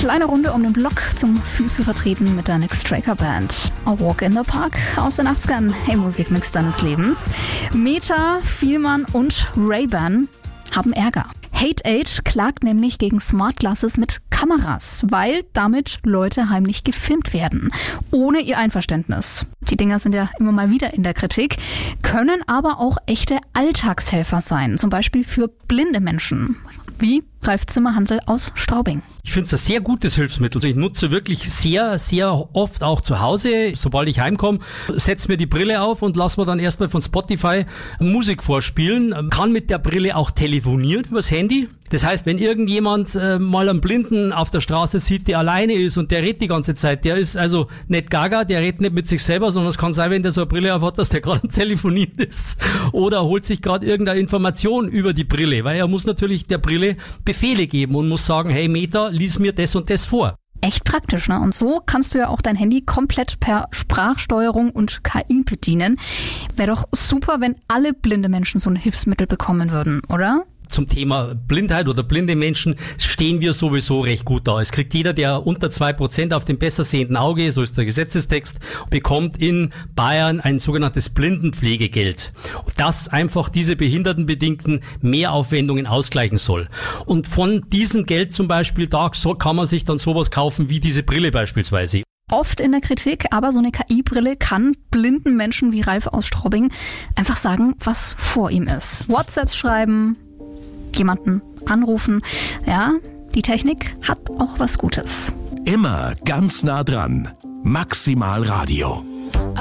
Kleine Runde um den Block zum Füße vertreten mit der Nick Straker Band. A Walk in the Park aus den 80ern im Musikmix deines Lebens. Meta, Fielmann und Ray-Ban haben Ärger. Hate8 klagt nämlich gegen Smart Glasses mit Kameras, weil damit Leute heimlich gefilmt werden, ohne ihr Einverständnis. Die Dinger sind ja immer mal wieder in der Kritik, können aber auch echte Alltagshelfer sein, zum Beispiel für blinde Menschen, wie Ralf Zimmerhansel aus Straubing. Ich finde es ein sehr gutes Hilfsmittel. Ich nutze wirklich sehr, sehr oft auch zu Hause. Sobald ich heimkomme, setze mir die Brille auf und lasse mir dann erstmal von Spotify Musik vorspielen. Kann mit der Brille auch telefonieren übers Handy. Das heißt, wenn irgendjemand mal einen Blinden auf der Straße sieht, der alleine ist und der redet die ganze Zeit, der ist also nicht gaga, der redet nicht mit sich selber, sondern es kann sein, wenn der so eine Brille aufhat, dass der gerade am Telefonieren ist oder holt sich gerade irgendeine Information über die Brille, weil er muss natürlich der Brille Befehle geben und muss sagen, hey Meta, lies mir das und das vor. Echt praktisch, ne? Und so kannst du ja auch dein Handy komplett per Sprachsteuerung und KI bedienen. Wäre doch super, wenn alle blinde Menschen so ein Hilfsmittel bekommen würden, oder? Zum Thema Blindheit oder blinde Menschen stehen wir sowieso recht gut da. Es kriegt jeder, der unter 2% auf dem besser sehenden Auge, so ist der Gesetzestext, bekommt in Bayern ein sogenanntes Blindenpflegegeld. Das einfach diese behindertenbedingten Mehraufwendungen ausgleichen soll. Und von diesem Geld zum Beispiel, da kann man sich dann sowas kaufen wie diese Brille beispielsweise. Oft in der Kritik, aber so eine KI-Brille kann blinden Menschen wie Ralf aus Straubing einfach sagen, was vor ihm ist. WhatsApps schreiben, jemanden anrufen. Ja, die Technik hat auch was Gutes. Immer ganz nah dran. Maximal Radio.